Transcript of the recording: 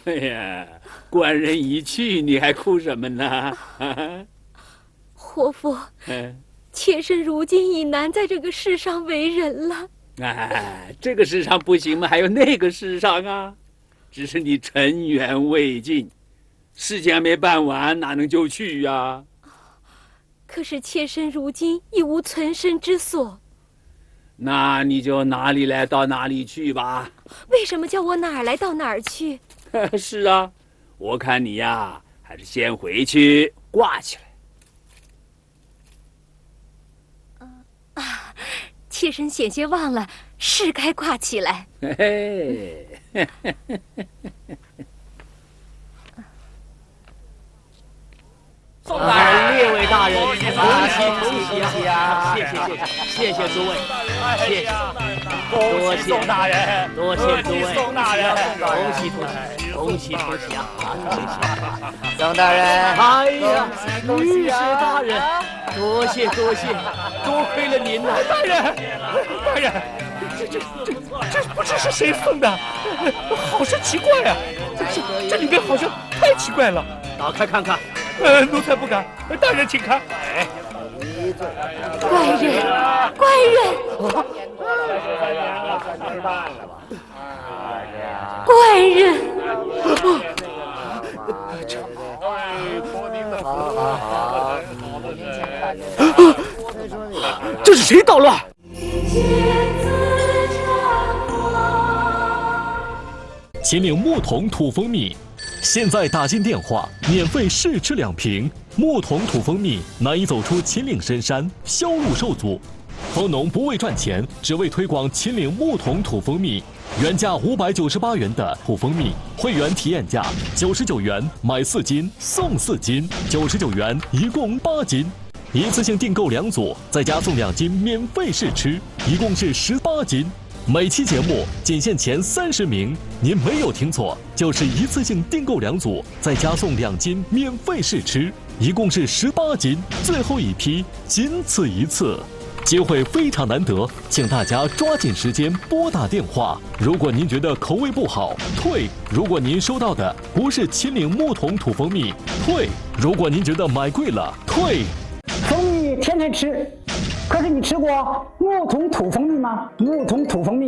哎呀，官人一去，你还哭什么呢？ 活父，妾身如今已难在这个世上为人了。 哎，这个世上不行吗？还有那个世上啊！只是你尘缘未尽，事情还没办完，哪能就去呀？ 可是妾身如今已无存身之所。 那你就哪里来到哪里去吧。 为什么叫我哪儿来到哪儿去？ 是啊，我看你呀，还是先回去挂起来。妾身险些忘了，是该挂起来。 嘿嘿。 宋大人、列位大人，恭喜啊！谢谢诸位，谢谢，多谢宋大人，多谢诸位，宋大人，恭喜啊！ 宋大人， 哎呀，御史大人，多谢，多亏了您呐！ 大人，这不知是谁送的，好生奇怪啊！这里面好像太奇怪了， 打开看看。 奴才不敢，大人请看。 怪人！怪人！ 这是谁捣乱？ 秦岭木桶土蜂蜜。现在打进电话，免费试吃2瓶木桶土蜂蜜，难以走出秦岭深山，销路受阻。蜂农不为赚钱，只为推广秦岭木桶土蜂蜜。原价598元的土蜂蜜，会员体验价99元，买4斤送4斤，99元一共8斤。一次性订购2组，再加送2斤免费试吃，一共是18斤。每期节目仅限前30名，您没有听错，就是一次性订购2组，再加送2斤免费试吃，一共是18斤，最后一批，仅此一次，机会非常难得，请大家抓紧时间拨打电话。如果您觉得口味不好，退；如果您收到的不是秦岭木桶土蜂蜜，退；如果您觉得买贵了，退。 蜂蜜天天吃，可是你吃过木桶土蜂蜜吗？木桶土蜂蜜